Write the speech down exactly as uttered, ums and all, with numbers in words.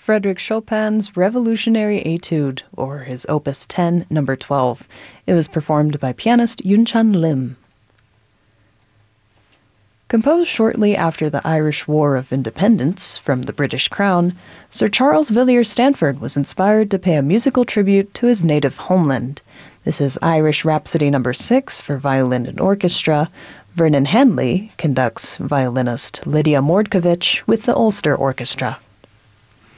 Frédéric Chopin's Revolutionary Etude, or his Opus ten, number twelve. It was performed by pianist Yunchan Lim. Composed shortly after the Irish War of Independence from the British Crown, Sir Charles Villiers Stanford was inspired to pay a musical tribute to his native homeland. This is Irish Rhapsody number six for violin and orchestra. Vernon Handley conducts violinist Lydia Mordkovich with the Ulster Orchestra.